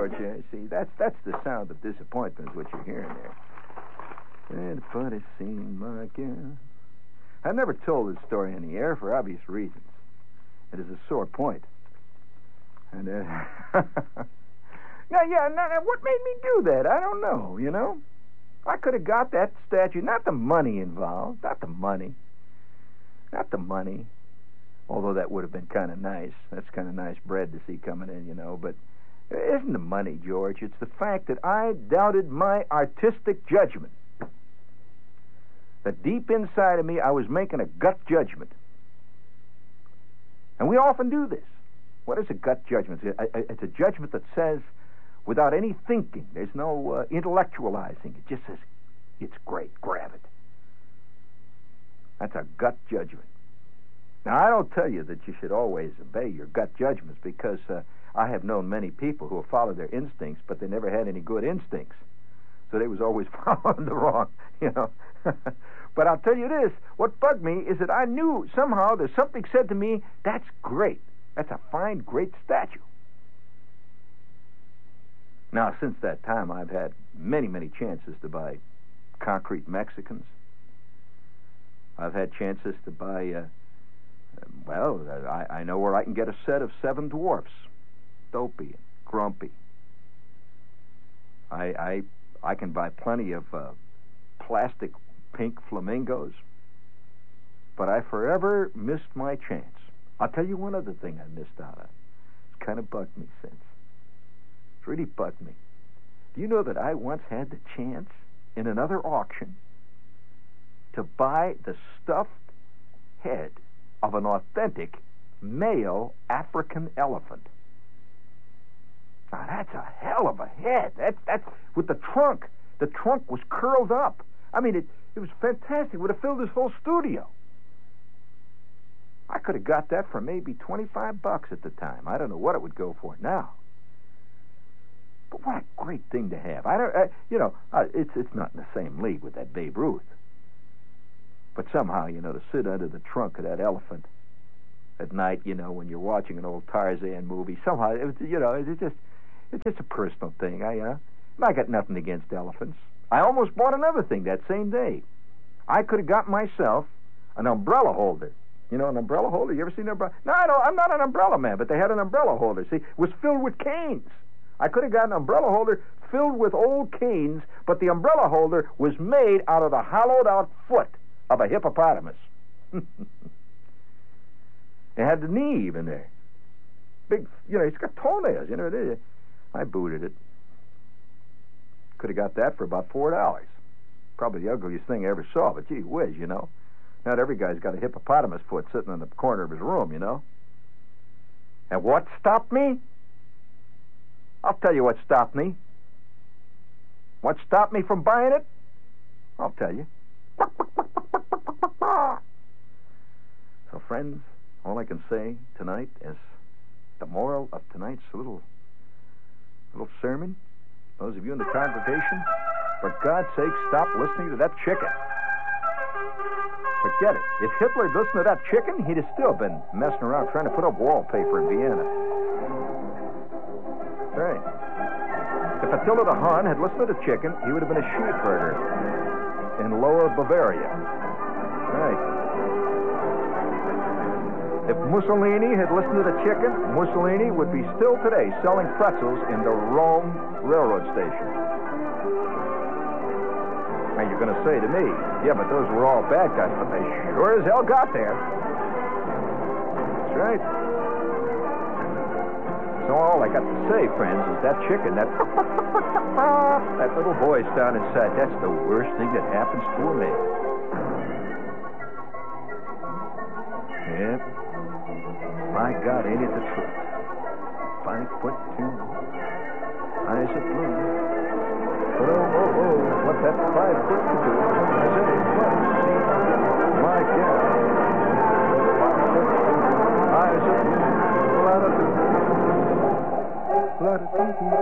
George. See, that's the sound of disappointment, what you're hearing there. Anybody seen my girl? I've never told this story in the air for obvious reasons. It is a sore point. And, now, what made me do that? I don't know, you know? I could have got that statue, not the money involved, not the money. Although that would have been kind of nice. That's kind of nice bread to see coming in, you know. But it isn't the money, George. It's the fact that I doubted my artistic judgment. That deep inside of me, I was making a gut judgment. And we often do this. What is a gut judgment? It's a judgment that says, without any thinking, there's no intellectualizing. It just says, it's great, grab it. That's a gut judgment. Now, I don't tell you that you should always obey your gut judgments because I have known many people who have followed their instincts, but they never had any good instincts. So they was always following the wrong, you know. But I'll tell you this, what bugged me is that I knew somehow there's something said to me, that's great. That's a fine, great statue. Now, since that time, I've had many, many chances to buy concrete Mexicans. I've had chances to buy, I know where I can get a set of 7 dwarfs. Dopey and Grumpy. I can buy plenty of plastic pink flamingos. But I forever missed my chance. I'll tell you one other thing I missed out on. It's kind of bugged me since. It's really bugged me. Do you know that I once had the chance in another auction to buy the stuffed head of an authentic male African elephant? Now, that's a hell of a head. That's with the trunk. The trunk was curled up. I mean, it was fantastic. It would have filled this whole studio. I could have got that for maybe $25 at the time. I don't know what it would go for now. But what a great thing to have. It's not in the same league with that Babe Ruth. But somehow, to sit under the trunk of that elephant at night, when you're watching an old Tarzan movie, somehow, it's just a personal thing. I got nothing against elephants. I almost bought another thing that same day. I could have got myself an umbrella holder. You know, an umbrella holder? You ever seen an umbrella? No, I'm not an umbrella man, but they had an umbrella holder. See, it was filled with canes. I could have got an umbrella holder filled with old canes, but the umbrella holder was made out of the hollowed-out foot of a hippopotamus. It had the knee even there. Big, it's got toenails, I booted it. Could have got that for about $4. Probably the ugliest thing I ever saw, but gee whiz, Not every guy's got a hippopotamus foot sitting in the corner of his room, And what stopped me? I'll tell you what stopped me. What stopped me from buying it? I'll tell you. So, friends, all I can say tonight is the moral of tonight's little sermon. Those of you in the congregation, for God's sake, stop listening to that chicken. Forget it. If Hitler had listened to that chicken, he'd have still been messing around trying to put up wallpaper in Vienna. Right. If Attila the Hun had listened to the chicken, he would have been a sheep herder in Lower Bavaria. Right. If Mussolini had listened to the chicken, Mussolini would be still today selling pretzels in the Rome railroad station. Now you're going to say to me, yeah, but those were all bad guys, but they sure as hell got there. That's right. So all I got to say, friends, is that chicken, that little voice down inside, that's the worst thing that happens to a man. Yep. My God, ain't it the truth? 5'2", eyes of blue. But oh, what that 5'2" has anybody seen? My God. 5'2", eyes of blue. La-da-doo. La-da-doo.